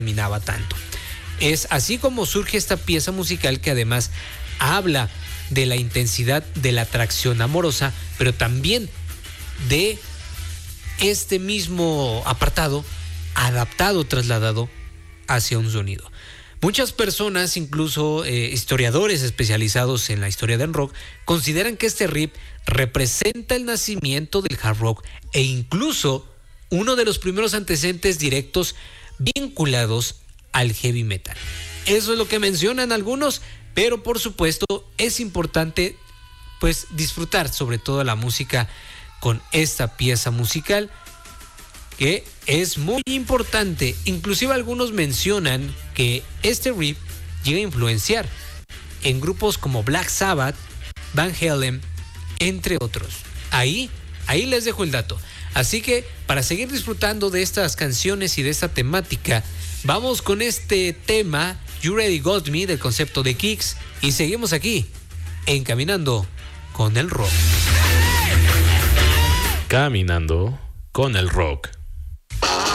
contaminaba tanto. Es así como surge esta pieza musical que además habla de la intensidad de la atracción amorosa, pero también de este mismo apartado adaptado, trasladado hacia un sonido. Muchas personas, incluso historiadores especializados en la historia del rock, consideran que este riff representa el nacimiento del hard rock e incluso uno de los primeros antecedentes directos vinculados al heavy metal. Eso es lo que mencionan algunos, pero por supuesto es importante pues disfrutar sobre todo la música con esta pieza musical que es muy importante. Inclusive algunos mencionan que este riff llega a influenciar en grupos como Black Sabbath, Van Halen, entre otros. Ahí les dejo el dato. Así que para seguir disfrutando de estas canciones y de esta temática, vamos con este tema You Ready Got Me del concepto de Kicks y seguimos aquí en Caminando con el Rock. Caminando con el Rock.